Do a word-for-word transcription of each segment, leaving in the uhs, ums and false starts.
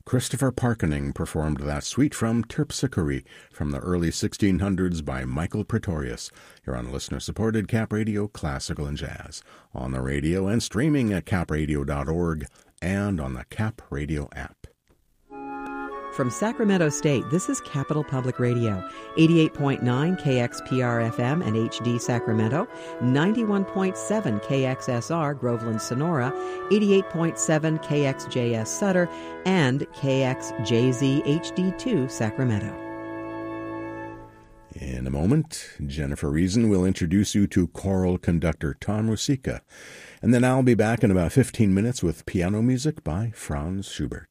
Christopher Parkening performed that suite from Terpsichore from the early sixteen hundreds by Michael Pretorius. You're on listener-supported Cap Radio Classical and Jazz, on the radio and streaming at cap radio dot org and on the Cap Radio app. From Sacramento State, this is Capital Public Radio, eighty-eight point nine K X P R F M and H D Sacramento, ninety-one point seven K X S R Groveland Sonora, eighty-eight point seven K X J S Sutter, and K X J Z H D two Sacramento. In a moment, Jennifer Reason will introduce you to choral conductor Tom Rusicka, and then I'll be back in about fifteen minutes with piano music by Franz Schubert.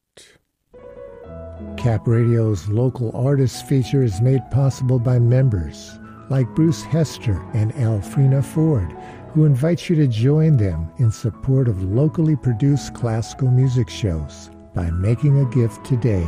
Cap Radio's local artist feature is made possible by members like Bruce Hester and Alfrena Ford, who invite you to join them in support of locally produced classical music shows by making a gift today.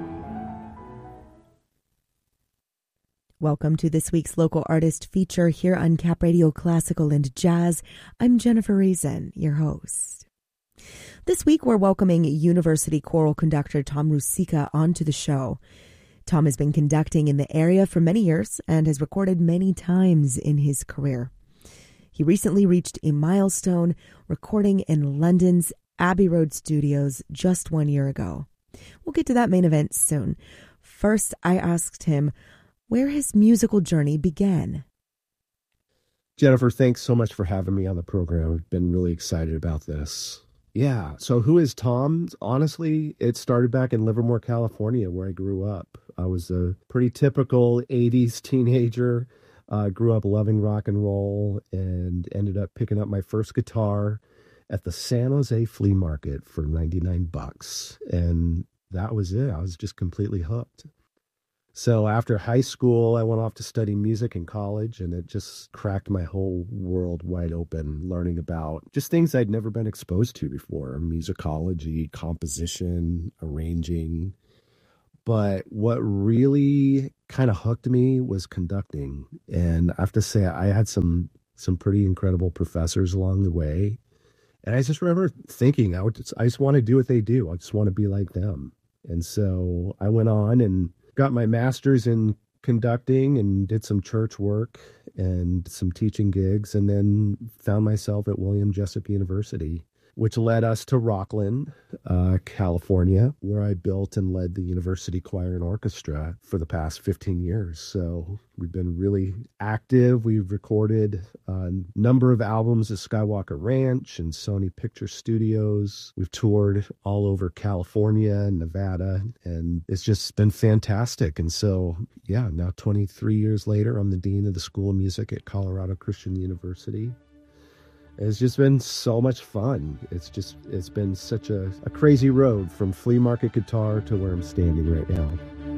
Welcome to this week's local artist feature here on Cap Radio Classical and Jazz. I'm Jennifer Reason, your host. This week, we're welcoming University choral conductor Tom Rusicka onto the show. Tom has been conducting in the area for many years and has recorded many times in his career. He recently reached a milestone, recording in London's Abbey Road Studios just one year ago. We'll get to that main event soon. First, I asked him where his musical journey began. Jennifer, thanks so much for having me on the program. I've been really excited about this. Yeah. So who is Tom? Honestly, it started back in Livermore, California, where I grew up. I was a pretty typical eighties teenager. Uh, grew up loving rock and roll and ended up picking up my first guitar at the San Jose flea market for ninety-nine bucks. And that was it. I was just completely hooked. So after high school, I went off to study music in college, and it just cracked my whole world wide open, learning about just things I'd never been exposed to before: musicology, composition, arranging. But what really kind of hooked me was conducting. And I have to say, I had some some pretty incredible professors along the way. And I just remember thinking, I, would just, I just want to do what they do. I just want to be like them. And so I went on and got my master's in conducting and did some church work and some teaching gigs, and then found myself at William Jessup University, which led us to Rockland, uh, California, where I built and led the university choir and orchestra for the past fifteen years. So we've been really active. We've recorded a number of albums at Skywalker Ranch and Sony Picture Studios. We've toured all over California and Nevada, and it's just been fantastic. And so, yeah, now twenty-three years later, I'm the Dean of the School of Music at Colorado Christian University. It's just been so much fun. It's just, it's been such a, a crazy road from flea market guitar to where I'm standing right now.